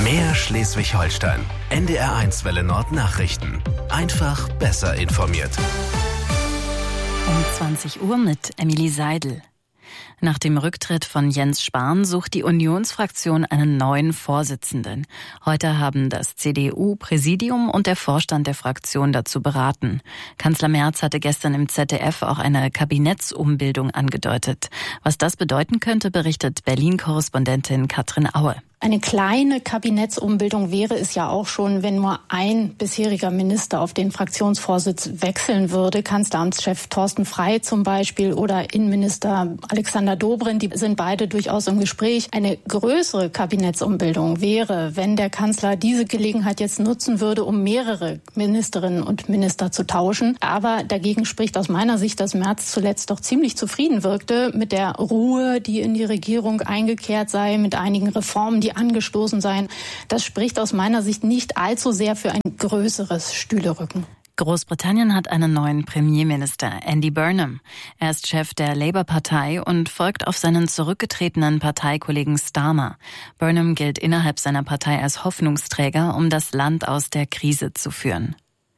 Mehr Schleswig-Holstein. NDR1 Welle Nord Nachrichten. Einfach besser informiert. Um 20 Uhr mit Emilie Seidel. Nach dem Rücktritt von Jens Spahn sucht die Unionsfraktion einen neuen Vorsitzenden. Heute haben das CDU-Präsidium und der Vorstand der Fraktion dazu beraten. Kanzler Merz hatte gestern im ZDF auch eine Kabinettsumbildung angedeutet. Was das bedeuten könnte, berichtet Berlin-Korrespondentin Katrin Aue. Eine kleine Kabinettsumbildung wäre es ja auch schon, wenn nur ein bisheriger Minister auf den Fraktionsvorsitz wechseln würde. Kanzleramtschef Thorsten Frey zum Beispiel oder Innenminister Alexander Dobrindt, die sind beide durchaus im Gespräch. Eine größere Kabinettsumbildung wäre, wenn der Kanzler diese Gelegenheit jetzt nutzen würde, um mehrere Ministerinnen und Minister zu tauschen. Aber dagegen spricht aus meiner Sicht, dass Merz zuletzt doch ziemlich zufrieden wirkte mit der Ruhe, die in die Regierung eingekehrt sei, mit einigen Reformen, die angestoßen seien. Das spricht aus meiner Sicht nicht allzu sehr für ein größeres Stühlerücken. Großbritannien hat einen neuen Premierminister, Andy Burnham. Er ist Chef der Labour-Partei und folgt auf seinen zurückgetretenen Parteikollegen Starmer. Burnham gilt innerhalb seiner Partei als Hoffnungsträger, um das Land aus der Krise zu führen.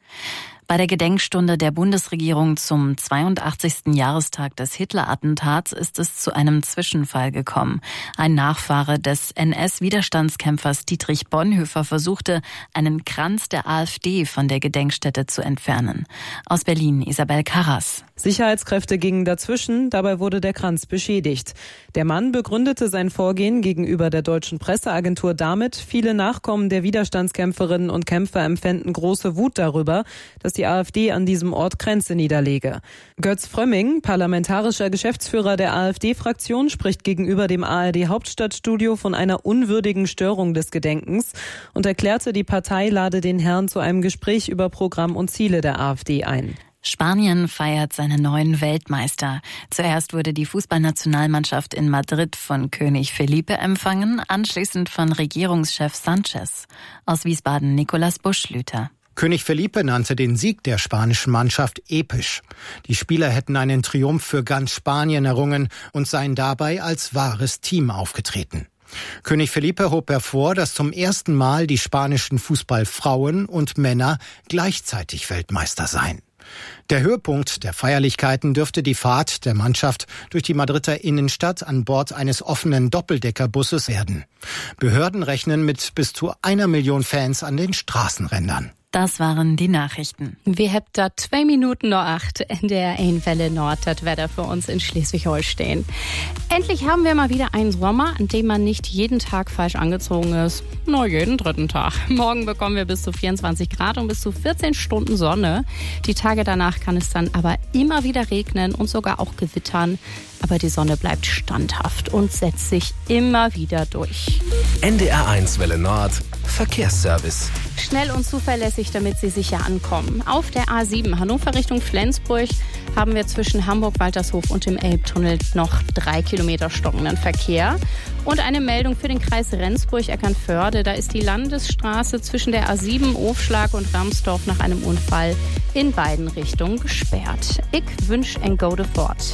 Bei der Gedenkstunde der Bundesregierung zum 82. Jahrestag des Hitler-Attentats ist es zu einem Zwischenfall gekommen. Ein Nachfahre des NS-Widerstandskämpfers Dietrich Bonhoeffer versuchte, einen Kranz der AfD von der Gedenkstätte zu entfernen. Aus Berlin, Isabel Karras. Sicherheitskräfte gingen dazwischen, dabei wurde der Kranz beschädigt. Der Mann begründete sein Vorgehen gegenüber der deutschen Presseagentur damit, viele Nachkommen der Widerstandskämpferinnen und Kämpfer empfänden große Wut darüber, dass die AfD an diesem Ort Kränze niederlege. Götz Frömming, parlamentarischer Geschäftsführer der AfD-Fraktion, spricht gegenüber dem ARD-Hauptstadtstudio von einer unwürdigen Störung des Gedenkens und erklärte, die Partei lade den Herrn zu einem Gespräch über Programm und Ziele der AfD ein. Spanien feiert seine neuen Weltmeister. Zuerst wurde die Fußballnationalmannschaft in Madrid von König Felipe empfangen, anschließend von Regierungschef Sanchez. Aus Wiesbaden Nicolas Buschlüter. König Felipe nannte den Sieg der spanischen Mannschaft episch. Die Spieler hätten einen Triumph für ganz Spanien errungen und seien dabei als wahres Team aufgetreten. König Felipe hob hervor, dass zum ersten Mal die spanischen Fußballfrauen und Männer gleichzeitig Weltmeister seien. Der Höhepunkt der Feierlichkeiten dürfte die Fahrt der Mannschaft durch die Madrider Innenstadt an Bord eines offenen Doppeldeckerbusses werden. Behörden rechnen mit bis zu 1 Million Fans an den Straßenrändern. Das waren die Nachrichten. Wir haben da 2 Minuten nach 8 in der Welle Nord, das Wetter für uns in Schleswig-Holstein. Endlich haben wir mal wieder einen Sommer, an dem man nicht jeden Tag falsch angezogen ist. Nur jeden dritten Tag. Morgen bekommen wir bis zu 24 Grad und bis zu 14 Stunden Sonne. Die Tage danach kann es dann aber immer wieder regnen und sogar auch gewittern. Aber die Sonne bleibt standhaft und setzt sich immer wieder durch. NDR1 Welle Nord Verkehrsservice. Schnell und zuverlässig, damit Sie sicher ankommen. Auf der A7 Hannover Richtung Flensburg haben wir zwischen Hamburg-Waltershof und dem Elbtunnel noch 3 Kilometer stockenden Verkehr. Und eine Meldung für den Kreis Rendsburg-Eckernförde. Da ist die Landesstraße zwischen der A7 Ofschlag und Ramsdorf nach einem Unfall in beiden Richtungen gesperrt. Ich wünsche ein Gode fort.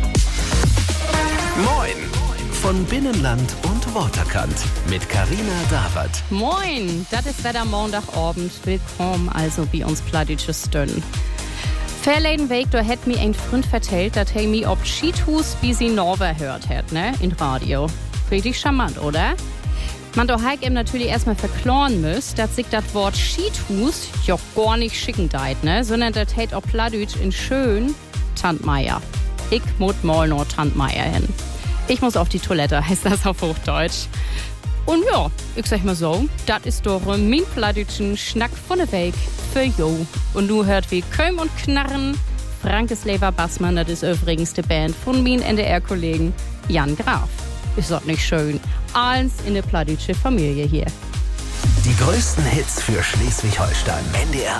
Moin! Von Binnenland und Waterkant mit Carina Dawert. Moin, das ist Wetter Montagabend. Willkommen also bei uns Plattdeutsche Stön. Verleden Weg, da hätt mir ein Freund vertellt, dass er mich ob Skihus wie sie Norwe hört hat, ne, in Radio. Richtig charmant, oder? Man doch heik ihm natürlich erstmal verkloren müsst, dass sich das Wort Skihus ja gar nicht schicken deit, ne, sondern das hätt auch Plattdeutsch in schön Tantmeier. Ich muss mal noch Tantmeier hin. Ich muss auf die Toilette, heißt das auf Hochdeutsch. Und ja, ich sag mal so, das ist doch mein plattdeutschen Schnack von der Weg für Jo. Und du hört wie Köm und Knarren, Frankeslever Bassmann, das ist übrigens die Band von meinen NDR-Kollegen Jan Graf. Ist das nicht schön? Alles in der plattdeutsche Familie hier. Die größten Hits für Schleswig-Holstein. NDR